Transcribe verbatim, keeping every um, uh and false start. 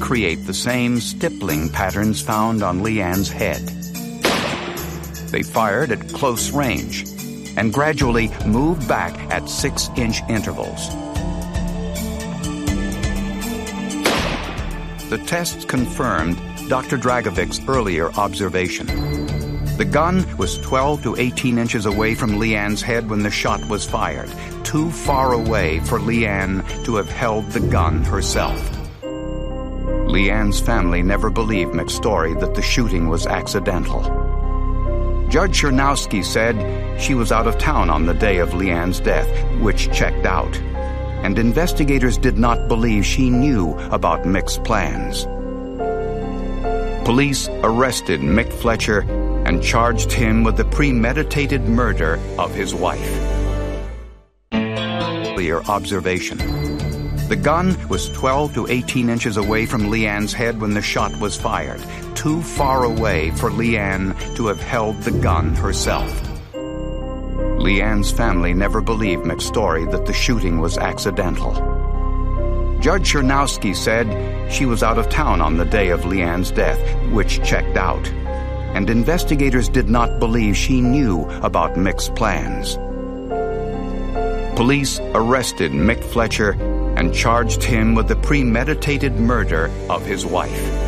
recreate the same stippling patterns found on Leanne's head. They fired at close range and gradually moved back at six-inch intervals. The tests confirmed Doctor Dragovic's earlier observation. The gun was twelve to eighteen inches away from Leanne's head when the shot was fired, too far away for Leanne to have held the gun herself. Leanne's family never believed Mick's story that the shooting was accidental. Judge Chernowski said she was out of town on the day of Leanne's death, which checked out, and investigators did not believe she knew about Mick's plans. Police arrested Mick Fletcher and charged him with the premeditated murder of his wife. Clear observation. The gun was twelve to eighteen inches away from Leanne's head when the shot was fired, too far away for Leanne to have held the gun herself. Leanne's family never believed Mick's story that the shooting was accidental. Judge Chernowski said she was out of town on the day of Leanne's death, which checked out, and investigators did not believe she knew about Mick's plans. Police arrested Mick Fletcher and charged him with the premeditated murder of his wife.